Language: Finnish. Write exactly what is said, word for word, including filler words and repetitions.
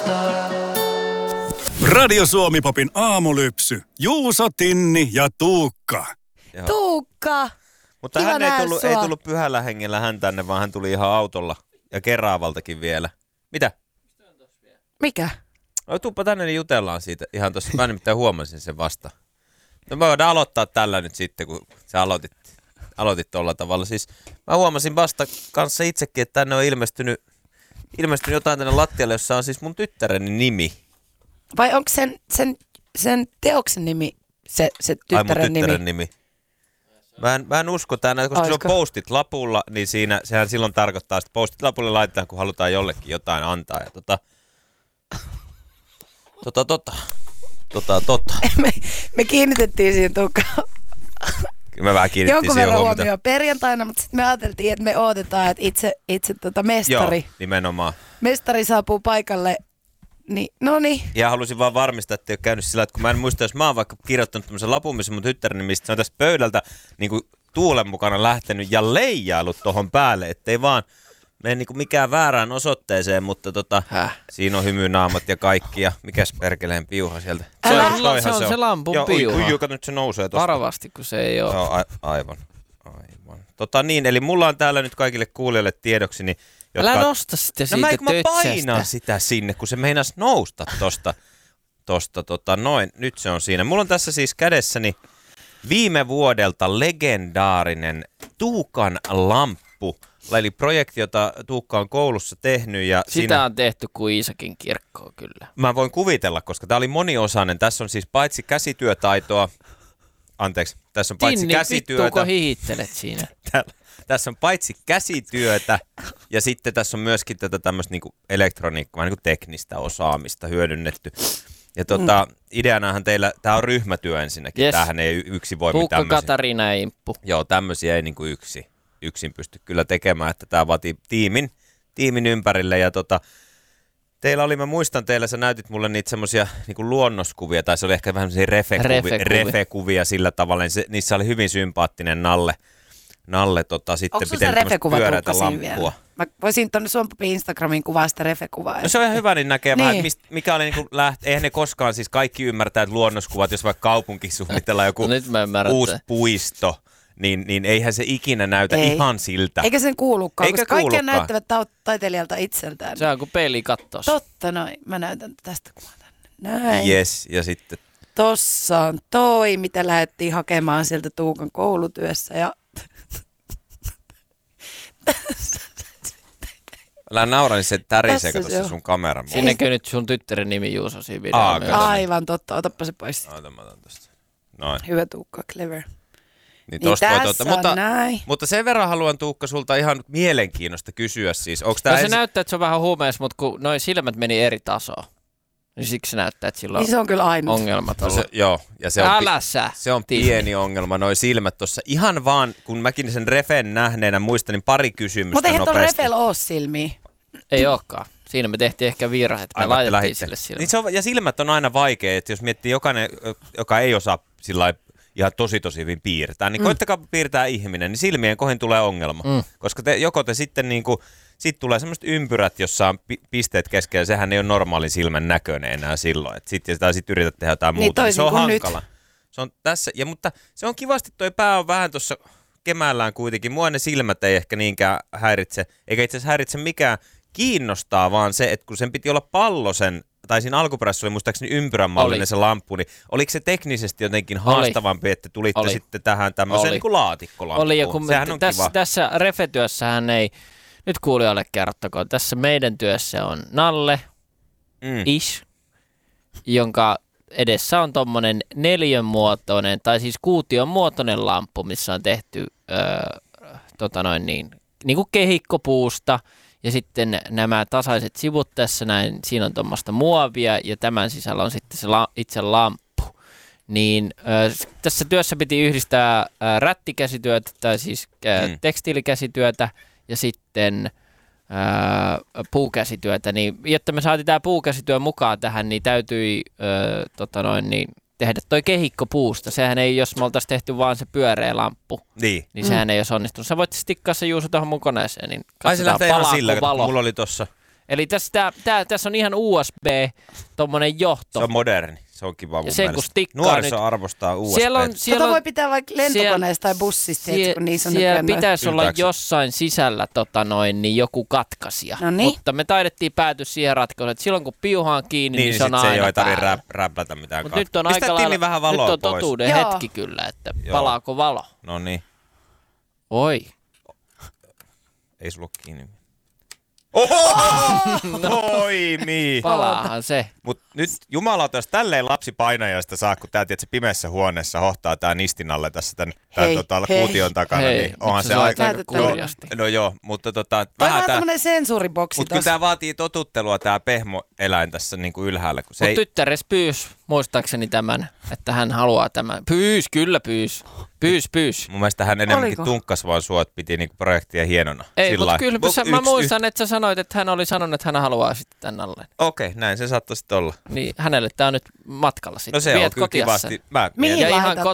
Radio Suomi-popin aamulypsy. Juuso, Tinni ja Tuukka. Joo. Tuukka! Mutta Kiva hän ei nähdä tullut, sua. ei tullut pyhällä hengellä hän tänne, vaan hän tuli ihan autolla. Ja Keraavaltakin vielä. Mitä? Mikä? No tuuppa tänne, niin jutellaan siitä ihan tuossa. Mä nimittäin huomasin sen vasta. No me voidaan aloittaa tällä nyt sitten, kun sä aloitit, aloitit tuolla tavalla. Siis mä huomasin vasta kanssa itsekin, että tänne on ilmestynyt, ilmestynyt jotain tänne lattialle, jossa on siis mun tyttäreni nimi. Vai onko sen, sen, sen teoksen nimi se, se Ai mun tyttären nimi? tyttären nimi. Mä en, mä en usko tänään, koska Oisko? se on postit lapulla, niin siinä, sehän silloin tarkoittaa, että postit lapulle laitetaan, kun halutaan jollekin jotain antaa. Ja tota, tota, tota, tota, tota. me, me kiinnitettiin siihen Tuukka Kyllä me vähän kiinnitettiin jonkun siihen verran huomiota. huomioon perjantaina, mutta sitten me ajateltiin, että me odotetaan, että itse, itse tota mestari, Joo, nimenomaan. mestari saapuu paikalle. Niin, no niin. Ja halusin vaan varmistaa, että ei ole käynyt sillä, että kun mä en muista, jos mä oon vaikka kirjoittanut tämmöisen lapun, missä mun tyttäreni, mistä se on tästä pöydältä niin kuin tuulen mukana lähtenyt ja leijailut tohon päälle, ettei vaan mene niin kuin mikään väärään osoitteeseen, mutta tota, Häh? siinä on hymynaamat ja kaikki ja mikäs perkeleen piuha sieltä. Älä. Se on- se on se lampun Joo, piuha. Ui, ui, kato, nyt se nousee tosta. Varovasti, kun se ei ole. Joo, a- aivan. aivan. Tota niin, eli mulla on täällä nyt kaikille kuulijoille tiedoksi, niin Älä nosta sitä No siitä mä, kun mä tötsästä. painan sitä sinne, kun se meinas nousta tosta, tosta tota, noin. Nyt se on siinä. Mulla on tässä siis kädessäni viime vuodelta legendaarinen Tuukan lamppu. Eli projekti, jota Tuukka on koulussa tehnyt. Ja Sitä siinä on tehty kuin Iisakin kirkkoa kyllä. mä voin kuvitella, koska tää oli moniosainen. Tässä on siis paitsi käsityötaitoa, anteeksi, tässä on paitsi Tinni, käsityötä. vittuuko hihittelet siinä? Täällä, tässä on paitsi käsityötä ja sitten tässä on myöskin tätä tämmöistä niinku elektroniikkaa, niinku teknistä osaamista hyödynnetty. Ja tota, mm. ideanahan teillä, tämä on ryhmätyö ensinnäkin, Yes. tämähän ei yksin voi Tuukka, tämmöisiä. Katariina ja Imppu. Joo, tämmöisiä ei niinku yksi, yksin pysty kyllä tekemään, että tämä vaatii tiimin, tiimin ympärille. Ja tota, teillä oli, mä muistan teillä, sä näytit mulle niitä semmoisia niinku luonnoskuvia, tai se oli ehkä vähän semmoisia refekuvia, Refekuvia. refekuvia sillä tavalla, niin se, niissä oli hyvin sympaattinen Nalle. Nalle tota, sitten Onko se pitänyt tämmöistä refekuva pyöräitä Tuukka siinä lamppua. vielä? Mä voisin tuonne Suompapin Instagramin kuvaa sitä refekuvaa. No se on ihan hyvä, niin näkee vähän, Niin. mist, mikä oli niinku läht... Eihän ne koskaan siis kaikki ymmärtää, että luonnoskuvat, jos vaikka kaupunki suunnitellaan joku No nyt mä ymmärrän, uusi että- puisto, niin, niin eihän se ikinä näytä Ei. ihan siltä. Eikä sen kuulukaan, Eikä koska kaikki kuulukaan. näyttävät ta- taiteilijalta itseltään. Se on kuin peli kattos. Totta noin. Mä näytän tästä kuvaa tänne. Näin. Yes, ja sitten Tossa on toi, mitä lähdettiin hakemaan sieltä Tuukan koulutyössä. Ja älä naura, niin se tärisee, Tässä kato se se on. sun kamera. Siinä näkyy nyt sun tyttären nimi Juuso siinä Aa, videolla. myös. kato. aivan totta. Otappa se pois. Oota, mä otan tosta. Noin. Hyvä Tuukka, clever. Niin, Niin tosta voi tässä tuota. on Mutta, näin. mutta sen verran haluan Tuukka sulta ihan mielenkiinnosta kysyä siis. Onko tää No se ensi... näyttää, että se on vähän huumeessa, mutta kun noin silmät meni eri tasoon, niin siksi se näyttää, että sillä on Niin se on kyllä ainut. ongelmat No ollut. se, joo, ja se on, Älä pi- sä, se on Tinni. pieni ongelma, noi silmät tuossa. Ihan vaan, kun mäkin sen refen nähneenä muistan, niin pari kysymystä Mutta eihän tuolla nopeasti. refellä oo silmiä. Ei olekaan. Siinä me tehtiin ehkä virhe, että me Aivan, laitettiin lähitte. sille silmät. Niin se on, ja silmät on aina vaikea, että jos miettii jokainen, ö, joka ei osaa sillä lailla ihan tosi tosi hyvin piirtää, niin mm. koittakaa piirtää ihminen, niin silmien kohin tulee ongelma. Mm. Koska te, joko te sitten niinku, sit tulee semmoiset ympyrät, jossa on pi- pisteet keskellä, sehän ei ole normaalin silmän näköinen enää silloin. Et sit, ja sitä sit yrität tehdä jotain Niin muuta, niin se toisin on kuin nyt. hankala. Se on tässä, ja mutta se on kivasti, toi pää on vähän tuossa kemällään kuitenkin. Mua ne silmät ei ehkä niinkään häiritse, eikä itse asiassa häiritse mikään. Kiinnostaa vaan se, että kun sen piti olla pallosen, tai siinä alkuperäisessä oli muistaakseni ympyränmallinen Oli. se lamppu, niin oliko se teknisesti jotenkin haastavampi, että tulitte Oli. sitten tähän tämmöiseen Oli. niin kuin laatikkolampuun? Oli, ja kun me, Sehän on tässä, kiva. tässä refetyössähän ei, nyt kuulijoille kerrottakoon, tässä meidän työssä on Nalle, Mm. Ish, jonka edessä on tommonen neliönmuotoinen, tai siis kuution muotoinen lamppu, missä on tehty öö, tota noin niin, niin kuin kehikkopuusta, ja sitten nämä tasaiset sivut tässä näin, siinä on tuommoista muovia, ja tämän sisällä on sitten se la, itse lamppu. Niin ö, tässä työssä piti yhdistää ö, rättikäsityötä, tai siis ö, Mm. tekstiilikäsityötä, ja sitten ö, puukäsityötä. Niin, jotta me saatiin tämä puukäsityö mukaan tähän, niin täytyi ö, tota noin, niin, tehdä toi kehikko puusta. Sehän ei, jos me oltaisiin tehty vaan se pyöreä lamppu, Niin. niin sehän ei olisi onnistunut. Sä voit stikkaa se Juuso tuohon mun koneeseen, niin Ai se katsotaan lähtee ihan palaako sillä, kato, kun valo. mulla oli tossa. Eli tässä, tää, tää, tässä on ihan U S B, tommonen johto. Se on moderni. Se on kiva mun Ja sen kun mielestä. stikkaa Nuoriso nyt- arvostaa U S B. Siellä on, siellä Tota on, voi pitää vaikka lentokoneesta tai bussista, sie, kun niissä on siellä nykyään noin- pitäisi olla Yltääkseni. jossain sisällä tota noin, niin joku katkaisija. No niin. Mutta me taidettiin päätyä siihen ratkaisuun, että silloin kun piuha on kiinni, niin, Niin, niin se sit on se ei aina ole tarvitse päällä. rä- räplätä mitään. Mutta nyt on Pistä aika Tinni lailla, vähän valoa nyt on pois. totuuden Joo. hetki kyllä, että Joo. palaako valo. No niin, Oi. ei sulla ole kiinni. Oho! Toimii! Palaahan se. Mut nyt jumalauta, jos tälleen lapsi painajasta saa, kun tää tiedät, se pimeässä huoneessa hohtaa tää nistin alle tässä tän, tän Hei, tota, hei. kuution takana, Hei, niin onhan nyt se sä saat aika... aika Näytetään. kurjasti. No joo, mutta tota, Toi vähän on tää... tämmönen sensuriboksi Mutta kyllä tossa. tää vaatii totuttelua tää pehmoeläin tässä niinku ylhäällä, kun se Mut ei... tyttäres pyys, muistaakseni tämän, että hän haluaa tämän. Pyys, kyllä pyys. Pyys, pyys. Mun mielestä hän enemmänkin Oliko? tunkkas vaan sua, että piti niinku projektia hienona. Ei, Sillä mutta lailla. kyllä Mut sä, mä yksi- muistan, että sä sanoit, että hän oli sanonut, että hän haluaa sitten tän alle. Okei, okay, näin se saattaisi olla. Niin hänelle tää on nyt matkalla sitten. No se on Viet kyllä kotiassa sen. kivasti. Mä Mihin Ja ihan lähetätte?